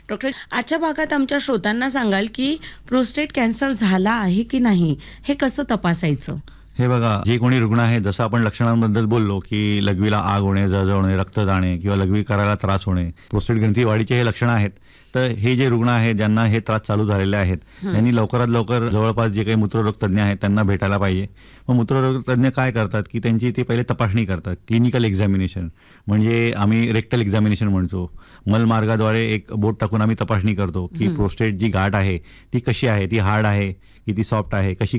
Doctor, आजच्या भागात आमच्या श्रोतांना सांगाल की प्रोस्टेट कॅन्सर झाला आहे की नाही, हे कसं तपासायचं? हे बघा, जे कोणी रुग्ण आहे, जसं आपण लक्षणांबद्दल बोललो की लघवीला आग होणे, जळजळ रक्त जाणे किंवा लघवी करायला त्रास होणे, प्रोस्टेट ग्रंथी वाढीचे हे लक्षणं आहेत. तर हे जे रुग्ण आहेत ज्यांना हे त्रास चालू झालेले आहेत त्यांनी लवकरात लवकर जवळपास जे काही मूत्ररोग तज्ज्ञ आहेत त्यांना भेटायला पाहिजे. मग मूत्ररोग तज्ज्ञ काय करतात की त्यांची ते पहिले तपासणी करतात, क्लिनिकल एक्झामिनेशन, म्हणजे आम्ही रेक्टल एक्झामिनेशन म्हणतो. मलमार्गाद्वारे एक बोट टाकून आम्ही तपासणी करतो की प्रोस्टेट जी गाठ आहे ती कशी आहे, ती हार्ड आहे की ती सॉफ्ट आहे, कशी